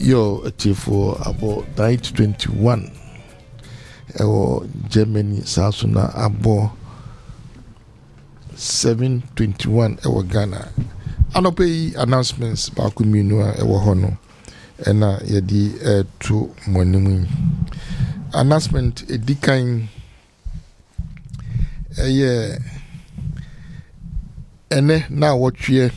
Yo, for about 9:21. Germany, Sasuna, about 7:21. Ghana. Anope announcements ba kuminu hono. Ena yedi to monimu. Announcement edikain ene na watchie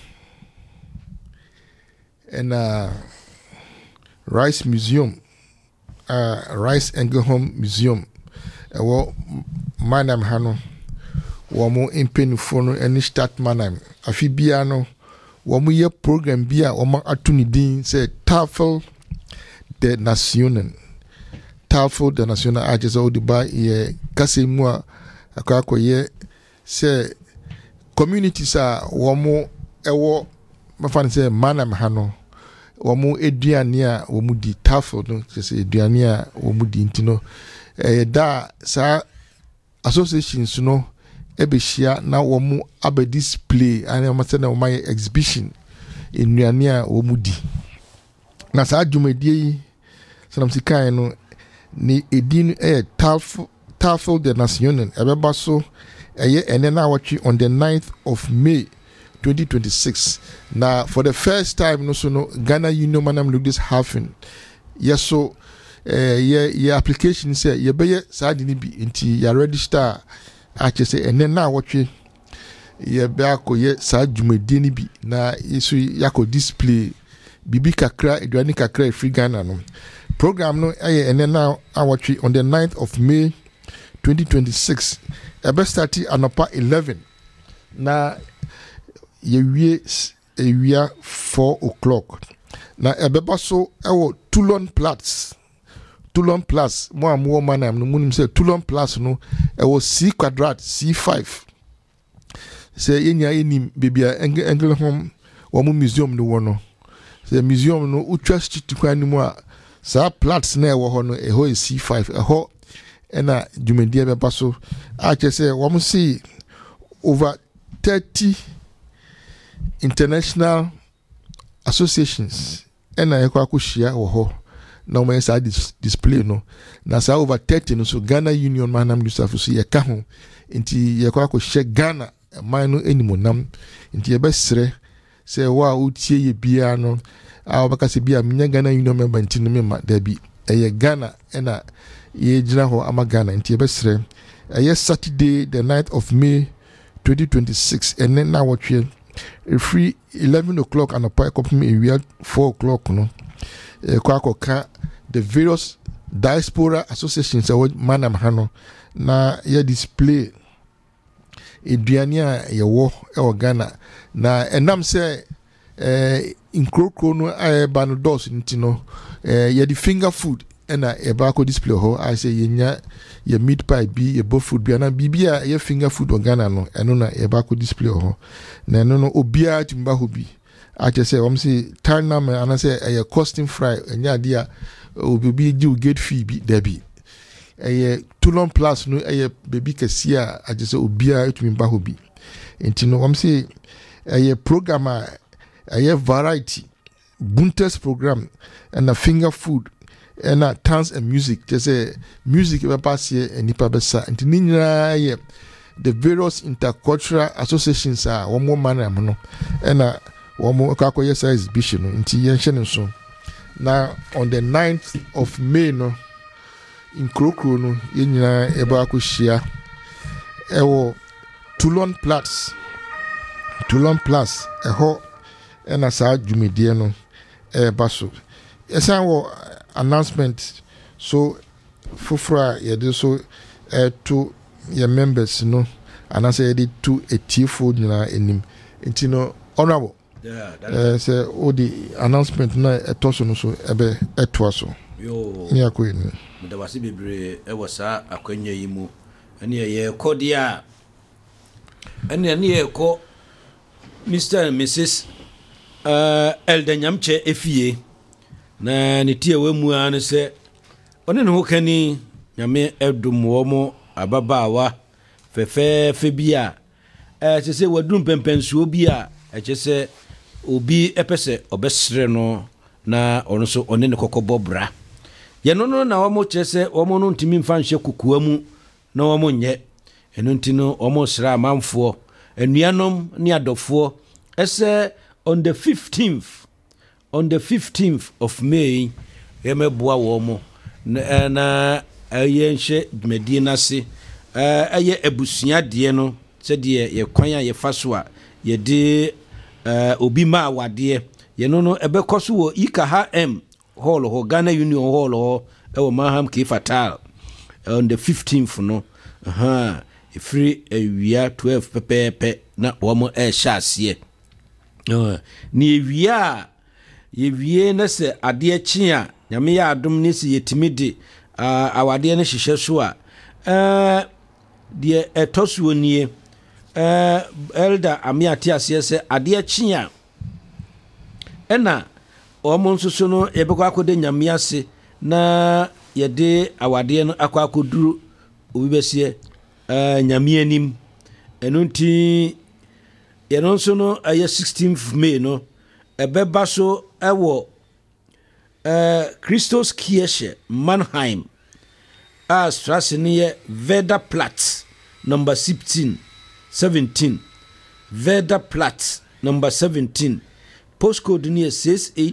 ena Rice Museum, Rice Engelhom Museum. Manam hano. Wamo impenufono eni start manam. Afi biano. Wamo ye program bia wama atunidin se Tafel de Nationen. Tafel de Nationen ajes o diba ye kase mwa akako ye se community sa wamo ewo mafani se manam hano. Wamu eduane a wamu di Tafel no se eduane a wamu di ntino da sa associations no ebehia na wamu abe display ani amase na wamu exhibition eduane a wamu di na sa adwumadie yi sanam sikan no ni edin Tafel de Nationen ebeba so ene na watchi on the 9th of May 2026. Now, for the first time, no Ghana Union Manam look this happen. Yes, so your application say you be sadly be into your register. Actually say and then now watch ye be ako ye sad jumedini bi na isu yako display bibi kakra eduani kakra free Ghana no program no and then now I watch on the 9th of May 2026. Ebe start anopa 11 na ye ewia 4 o'clock. Na ebeba so ewo Toulon Plus mo amwo manam no munim se Toulon Plus no ewo C quadrat C5 se yenya enim bebia Engelhom wo mu museum no wono se museum no utwa street kwan ni mu a sa plats na ewo ho no eho C5 eho ena dwumadie beba so a chese wo mu see over 30 international associations ena ekwa kushia wo ho na o mensa display no na sa over 30 no so Ghana Union Manam Yusufu so ye ka ho nti ye kwa kuhye Ghana man no animonam nti ye besre se wa utie ye bia no a obaka se bia menya Ghana Union member nti no mema da bi eye Ghana ena ye jira ho ama Ghana nti ye besre eye Saturday the 9th of May 2026 and then now watch free 11 o'clock and a pie copy area 4 o'clock no ka the various diaspora associations manam hano na ye display eduane a ye wo e Ghana na enam se inkrokro no ba no dos ntino ye the finger food ena e ba ko display ho I say yenya ye meat pie bi ye bo food bi na bibia ye finger food Ghana no eno na e ba ko display ho na eno no obia timba ho bi a che say wom say tarnam ana say e costing fry enya dia obi gi gate fee bi da bi e Toulon Plus no e baby kesia a che say obia timba ho bi entino wom say e program a variety buntes program and a finger food and dance and music. Just say music we pass here and nipa besa. And ninyina the various intercultural associations are one more man no. And one more kako yes exhibition no. Inti yenchen so. Now on the 9th of May no in Krokro no yenyina eba akohia. Ewo Toulon Plus eho ena sa dwumedie no baso. Esan wo announcement so fufra yede so to your members no and I say to a tifo na enim nti no honorable say all the announcement na etoso no so ebe etwa so yo ni akoyini da wase bebre e wasa akwanya yi mu ene ye kodia ene ye ko Mr and Mrs Eldenyamche efie na ne tie wemu an se one ne ho kani nyame edum wo mo ababaawa fefe bia se se wadum pempensuo bia che se obi epese obesre no na ɔno so ɔne ne kɔkɔbɔ bra yɛno no na wɔn kyerɛ sɛ wɔn no ntumi mfa nhyɛ kukua mu na wɔn nyɛ ɛno nti no wɔn sra amanfoɔ anuanom ne adɔfoɔ ɛsɛ on the 15th of May yɛmɛboa wɔn na ɛyɛ nhyɛ dwumadie n'ase ɛyɛ abusua deɛ no sɛdeɛ yɛkwan a yɛfa so a yɛde obi ma awadeɛ yɛno no ɛbɛkɔ so wɔ Ikaha M hall hɔ Ghana Union hall hɔ ɛwɔ Maham K Fatal on the 15th no ɛfiri awia 12 pɛpɛɛpɛ na wɔn ɛhyɛ aseɛ ne yɛwie na sɛ adeɛ kye a nyame yɛ adom ne sɛ yɛtumi de awadeɛ no hyehyɛ so a deɛ ɛtɔ so nie elder amiate aseɛ sɛ adeɛ kye a ɛna wɔn nso so no yɛbɛkɔ akɔde nyame ase na yɛde awadeɛ no akɔ akɔduru obi bɛseɛ nyame anim ɛno nti yɛno nso no ɛyɛ 16th May no ɛbɛba so ɛwɔ Christos Kirche Mannheim a Strasse no yɛ Werderplatz number 17 Werderplatz number 17 postcode no yɛ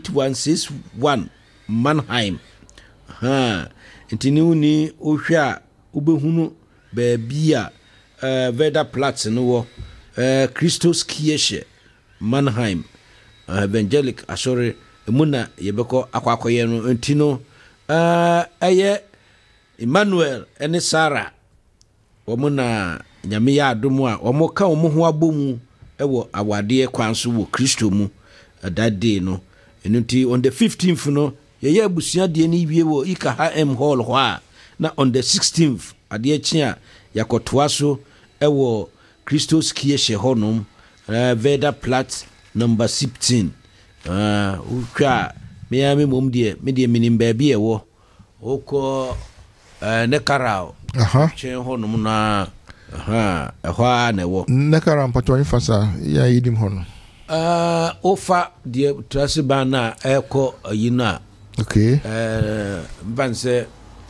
68161 Mannheim nti ne woni wohwɛ a wobɛhunu baabi a Werderplatz no wɔ Christos Kirche Mannheim evangelic asɔre emu na yɛbɛkɔ akɔyɛ no nti no ɛyɛ Emmanuel ɛne Sarah wɔn na nyame yɛ adom a wɔn ka wɔn ho abɔ mu ɛwɔ awadeɛ kwan so wɔ Kristo mu that day no ɛno nti on the 15th no yɛyɛ abusua deɛ no wie wɔ Ikaha M hall hɔ a na on the 16th adeɛ kye a yɛakɔtoa so ɛwɔ Christos Kirche hɔnom Werderplatz number 17 wotwa me mom deɛ me deɛ minim baabi ɛwɔ wokɔ ne karao kyɛn hɔnom na ɛhɔ a na ɛwɔ ne karao mpatɔ nfa sa ya yidim hɔ no ofa deɛ trase ban na ɛkɔ ayi no a okay mban sɛ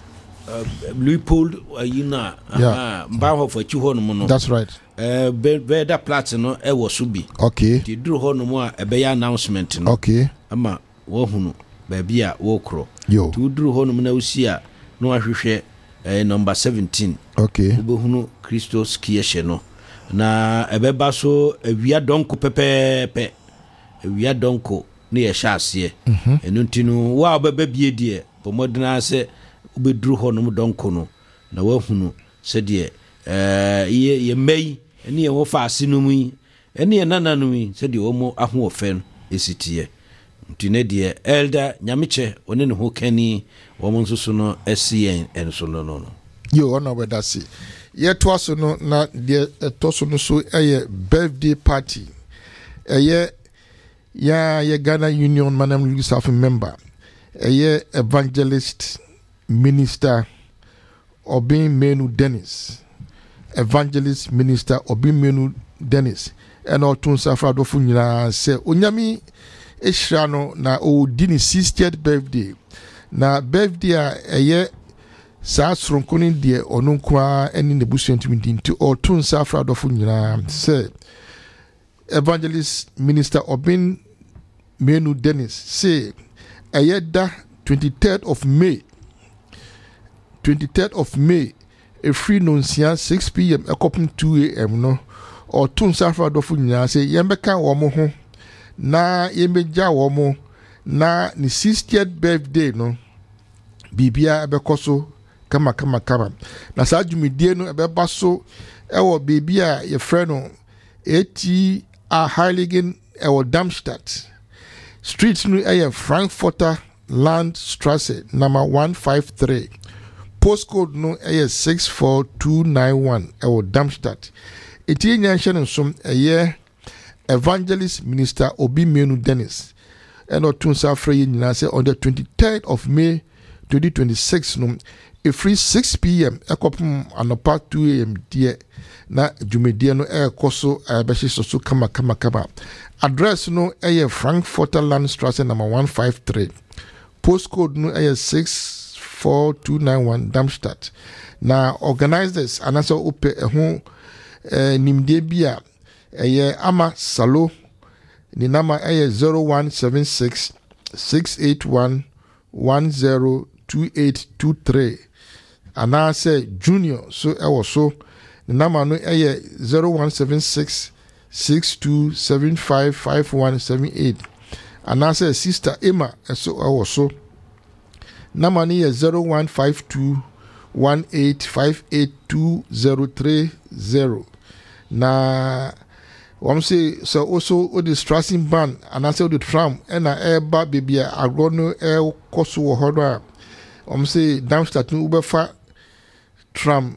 Leopold ayi no a mban hɔ fa akyi hɔnom no that's right Werderplatz no ɛwɔ so bi okay ti duru hɔnom a ɛbɛyɛ announcement no okay ama wɔhunu baabi a wɔkorɔ yo ti duru hɔnom na usi a no ahwehwɛ number 17 okay wobɛhunu Christos Kirche no na ɛbɛba so awia dɔnko pɛpɛɛpɛ awia dɔnko ne yɛhyɛ aseɛ ɛno nti no wo a wobɛba bie deɛ bɔmmɔdena sɛ wobɛduru hɔnom dɔnko no na woahunu sɛdeɛ yɛmma yi ɛne yɛwɔ faase no mu yi ɛne yɛ nananom yi sɛdeɛ wɔn ahoɔfɛ no ɛsiteɛ nti ne deɛ elder nyamekyɛ ɔne ne ho kani wɔn nso so no ɛsi yɛn ɛnso no yo ɔna wɛda se yɛtoa so no na deɛ ɛtɔ so no so ɛyɛ birthday party ɛyɛ yɛ Ghana Union Manam League staff member ɛyɛ evangelist minister Obin Menu Dennis evangelist minister Obin Menu Dennis ɛna ɔtun safra adɔfo nyinaa sɛ onyame ehyira no na ɔdi ne 60th birthday na birthday a ɛyɛ saa soronko ne deɛ ɔno nkoa ɛne ne busua ntumi di nti ɔtun safra adɔfo nyinaa sɛ evangelist minister Obin Menu Dennis say ɛyɛ da 23rd of May ɛfiri no nsia 6 p.m. ɛkɔpem 2 a.m. no ɔtun safra adɔfo nyinaa sɛ yɛmbɛka wɔn ho na yɛmbɛgya wɔn na ne 60th birthday no bibia ɛbɛkɔ so kama na saa dwumidie no ɛbɛba so ɛwɔ baabi a yɛfrɛ no ATR Heiligen ɛwɔ Darmstadt street no ɛyɛ Frankfurter Landstrasse number 153 postcode no ɛyɛ 64291 ɛwɔ Darmstadt eti nya nhyɛ no nsom ɛyɛ evangelist minister Obin Menu Dennis ɛna ɔtun sa afra yɛ nyinaa sɛ on the 23rd of May 2026 no free 6 p.m. ekopum anopa 2 a.m. die na dwumadie no ekoso behye so kama address no Frankfurter Landstraße number 153 postcode no 64291 Darmstadt na organizers anasa ope ho nimde bia ama salo ni nama 0176 681 102823 anase junior so ewo so ni nama no 0176 62755178 anase sister Emma so ewo so nama ni 0152 1858230 na say so also the stressing ban and I say the tram and eba baby agrono koso wo hodo say Darmstadt no ubefa tram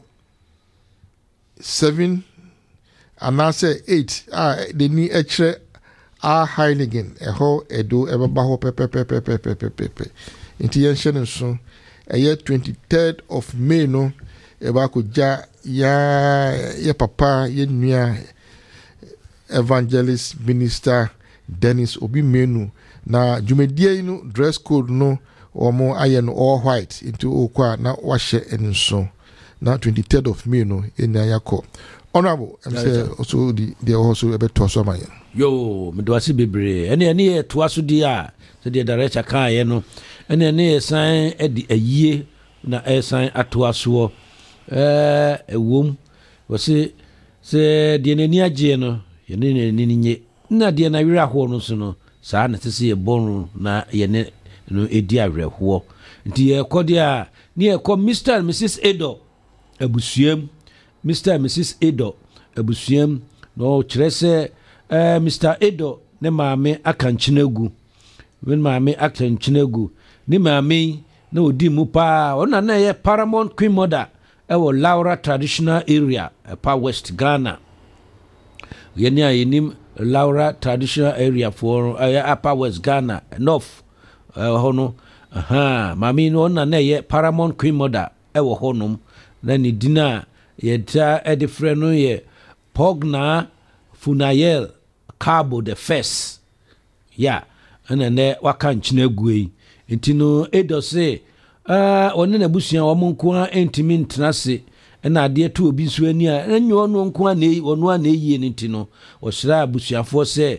7 and I say 8 they need extra Heineken ho edo ebaba ho pepe inti yenhye so 23rd of May no eba ko ja ya papa ye nua evangelist minister Dennis Obi Menu na dwumadie no dress code no omo aye no all white into okwa na wahye enso na 23rd of May no enya yakọ honorable I'm say also the also ebeto so man yo me do ase bebre ene to aso di a so the director kan ye no ene san edi ayie na san ato aso ewom wose se de nani agye no yene ninye na de na wira ho no so no saa na tese ye bon na yene no edi awerho nti ye kode a ne ye ko Mr and Mrs Edo abusuam Mr and Mrs Edo abusuam no kirese Mr Edo ne maame akanchinegu wen maame akanchinegu ne maame na odi mu pa ona na ye Paramount Queen Mother ewo Laura Traditional Area pa West Ghana yeni ayenim Laura Traditional Area for Upper West Ghana North hono mami no na ye Paramount Queen Mother ewo honom na ni dina ye ta edifre no ye Pogna Funayel Cabo the First ya ana ne waka nchinegui ntino Edo say one na busua wo nko a entimi ntenase na ade to obi so ani a enyo no nko a na ono a na eyi ni ntino o hira busuafo se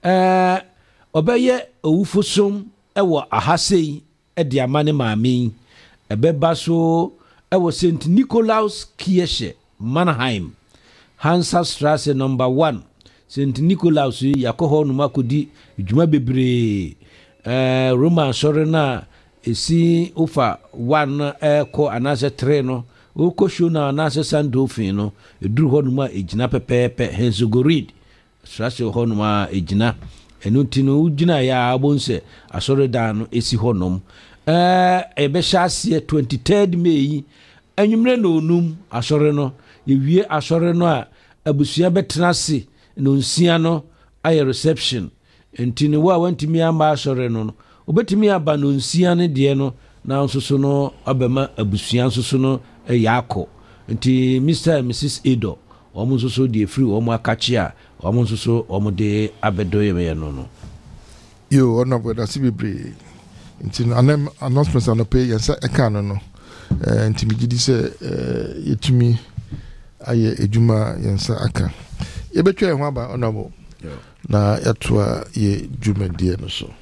obeye owufosom ewo ahasei de amane maame ebeba so ewo St Nicolaus Kirche Mannheim Hansa Straße number 1 St Nicolaus yakoho no makodi djuma bebre Roman sore na esi ofa 1 ko anase 3 no oko show na anase sandofin no eduru ho no ma ejina pepepe Henzogorid strase ho no ma ejina enutino ujina ya abonse asore dan no esi ho nom ebe hyase 23rd May anwumre no onum asore no yewie asore no a abusua betenase no nsia no aye reception entini wa wantimi amba asore no obetimi aba no nsia ne de no na nsoso no abema abusua nsoso no yakọ nti Mr and Mrs Edo omo nsoso de free omo akachi a omo nsoso omo de abedoye me no yo honorable da sibibre nti announcements on pay yensa eka no nti mi gidi se yetumi aye ejuma yensa aka yebetwa ho aba honorable na yatoa ye dwumadie no so